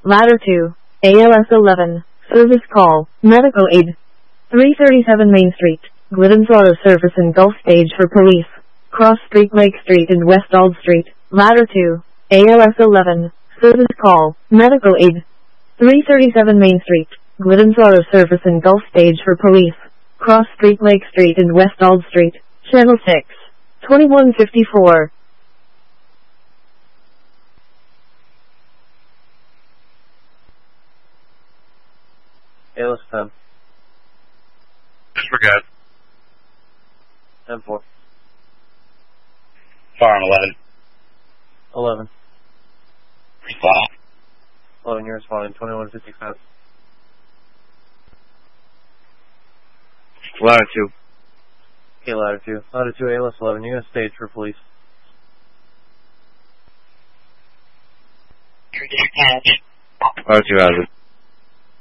Ladder 2, ALS 11, service call, medical aid. 337 Main Street, Glidden's Auto Service and Gulf Stage for police. Cross Street, Lake Street and West Ald Street, Ladder 2, ALS 11, service call, medical aid. 337 Main Street, Glidden's Auto Service and Gulf Stage for police. Cross Street, Lake Street and West Ald Street, Channel 6, 2154. ALS 10. Disregard. 10-4. Farm 11. 11. Respond. 11, you're responding. 2155. Ladder 2. Okay, Ladder 2. Ladder 2, ALS 11. You're going to stage for police. Ladder 2 has it.